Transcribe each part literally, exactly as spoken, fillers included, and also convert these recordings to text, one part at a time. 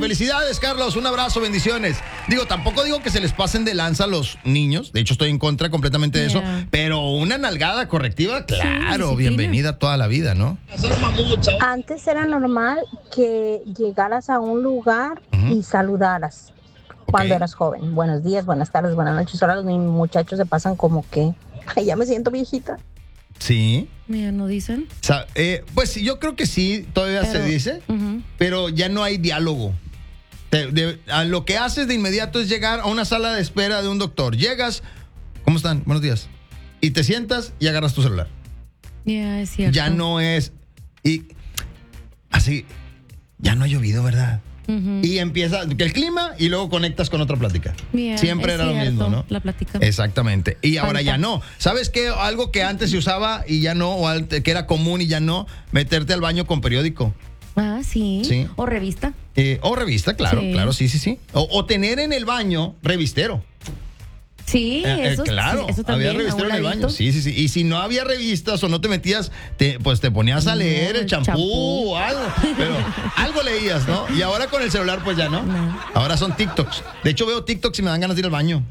felicidades, Carlos. Un abrazo, bendiciones. Digo, tampoco digo que se les pasen de lanza a los niños. De hecho, estoy en contra completamente de yeah. eso. Pero una nalgada correctiva, claro, sí, bienvenida toda la vida, ¿no? Antes era normal que llegaras a un lugar uh-huh. y saludaras cuando okay. eras joven. Buenos días, buenas tardes, buenas noches. Ahora los muchachos se pasan como que, ay, ya me siento viejita. Sí. Mira, ¿no dicen? O sea, eh, pues yo creo que sí, todavía pero, se dice, uh-huh. pero ya no hay diálogo. De, de, a lo que haces de inmediato es llegar a una sala de espera de un doctor. Llegas, ¿cómo están? Buenos días. Y te sientas y agarras tu celular. Ya, yeah, es cierto. Ya no es... Y así, ya no ha llovido, ¿verdad? Uh-huh. Y empieza que el clima y luego conectas con otra plática. Yeah, Siempre era cierto, lo mismo, ¿no? La plática. Exactamente. Y ahora Falta. ya no. ¿Sabes qué? Algo que antes se usaba y ya no, o que era común y ya no, meterte al baño con periódico. Ah, sí. Sí. O revista. Eh, o revista, claro, sí. claro, sí, sí, sí. O, o tener en el baño revistero. Sí, eh, eso, eh, claro, eso también, había revistero en el ladito. baño. Sí, sí, sí. Y si no había revistas o no te metías, te, pues te ponías a leer no, el champú o algo. Pero algo leías, ¿no? Y ahora con el celular, pues ya no. no. Ahora son TikToks. De hecho, veo TikToks y me dan ganas de ir al baño.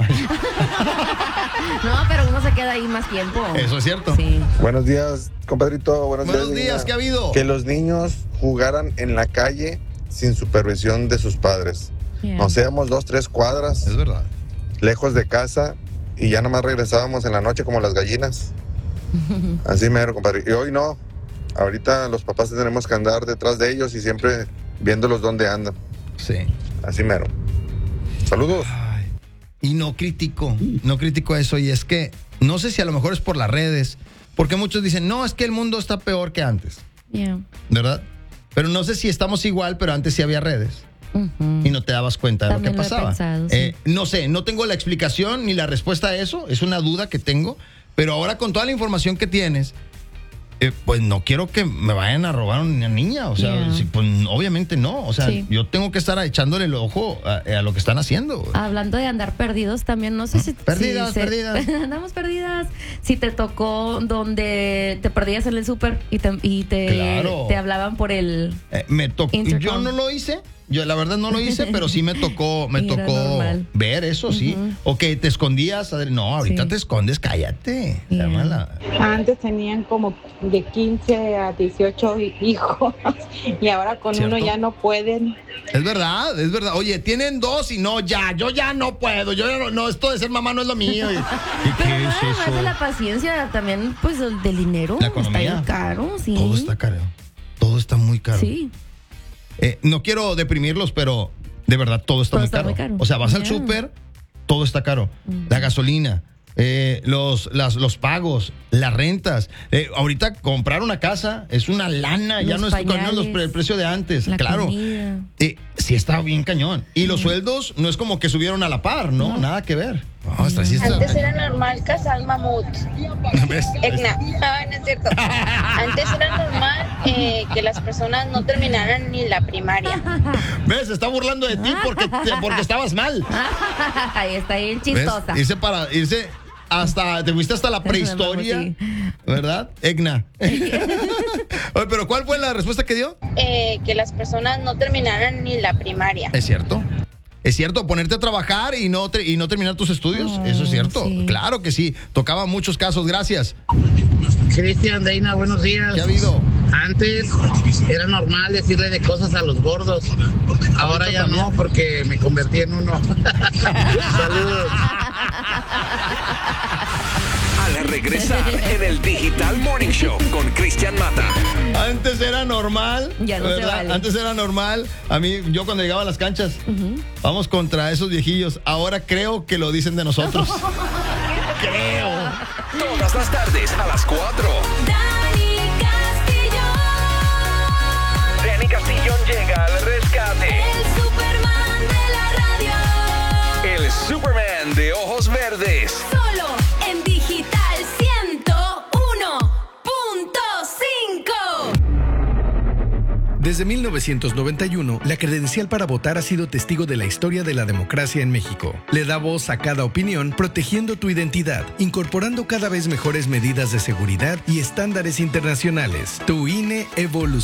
No, pero uno se queda ahí más tiempo. Eso es cierto. Sí. Buenos días, compadrito. Buenos, Buenos días, días, ¿qué ha habido? Que los niños jugaran en la calle sin supervisión de sus padres. Yeah. Nos íbamos dos, tres cuadras. Es verdad. Lejos de casa y ya nomás regresábamos en la noche como las gallinas. Así mero, compadre. Y hoy no. Ahorita los papás tenemos que andar detrás de ellos y siempre viéndolos dónde andan. Sí. Así mero. Saludos. Ay, y no critico, no critico eso. Y es que no sé si a lo mejor es por las redes, porque muchos dicen, no, es que el mundo está peor que antes. Yeah. ¿Verdad? Pero no sé si estamos igual, pero antes sí había redes. Uh-huh. Y no te dabas cuenta de También lo que pasaba. Lo he pensado, sí. eh, no sé, no tengo la explicación ni la respuesta a eso. Es una duda que tengo. Pero ahora con toda la información que tienes, eh, pues no quiero que me vayan a robar a una niña. O sea, yeah. sí, pues obviamente no. O sea, sí. yo tengo que estar echándole el ojo a, a lo que están haciendo. Hablando de andar perdidos también, no sé si... Perdidas, si perdidas. Se, andamos perdidas. Si te tocó donde te perdías en el súper y te, y te, claro. te hablaban por el... Eh, me tocó. Yo no lo hice. Yo la verdad no lo hice, pero sí me tocó, me Era tocó normal. ver eso, sí. Uh-huh. O que te escondías. No, ahorita sí. te escondes, cállate. Yeah. Mala. Antes tenían como de quince a dieciocho hijos y ahora con ¿cierto? Uno ya no pueden. Es verdad, es verdad. Oye, tienen dos y no, ya, yo ya no puedo. Yo ya no, no, esto de ser mamá no es lo mío. ¿Y, ¿y pero qué no, es además eso? de la paciencia, también pues del dinero. La economía. Está bien caro, sí. Todo está caro. Todo está muy caro. Sí. Eh, no quiero deprimirlos, pero de verdad todo está, todo muy, está caro. muy caro. O sea, vas yeah. al súper, todo está caro. Mm. La gasolina, eh, los, las, los pagos, las rentas. Eh, ahorita comprar una casa es una lana, los ya no es cañón los pre, el precio de antes. La claro. Eh, sí está bien cañón. Y mm. los sueldos no es como que subieron a la par, ¿no? Mm. Nada que ver. No, está, sí está. Antes era normal cazar mamut. ¿Ves? Egna. No, no es cierto. Antes era normal eh, que las personas no terminaran ni la primaria. ¿Ves? Se está burlando de ti porque, porque estabas mal. Ahí está bien chistosa. ¿Ves? Irse para irse hasta, te fuiste hasta la prehistoria, ¿verdad? Egna. Oye, pero ¿cuál fue la respuesta que dio? Eh, que las personas no terminaran ni la primaria. Es cierto. Es cierto, ponerte a trabajar y no, y no terminar tus estudios, oh, eso es cierto. Sí. Claro que sí, tocaba muchos casos, gracias. Cristian, Deina, buenos días. ¿Qué ha habido? Antes era normal decirle de cosas a los gordos. Ahora ya también. No, porque me convertí en uno. Saludos. Al regresar en el Digital Morning Show con Cristian Mata. Antes era normal, ya no ¿verdad? Se vale. Antes era normal. A mí, yo cuando llegaba a las canchas, uh-huh. vamos contra esos viejillos. Ahora creo que lo dicen de nosotros. Creo. Todas las tardes a las cuatro. Dani Castillón. Dani Castillón llega al rescate. El Superman de la radio. El Superman de ojos verdes. Solo en Digital ciento uno punto cinco. Desde mil novecientos noventa y uno, la credencial para votar ha sido testigo de la historia de la democracia en México. Le da voz a cada opinión, protegiendo tu identidad, incorporando cada vez mejores medidas de seguridad y estándares internacionales. Tu I N E evoluciona.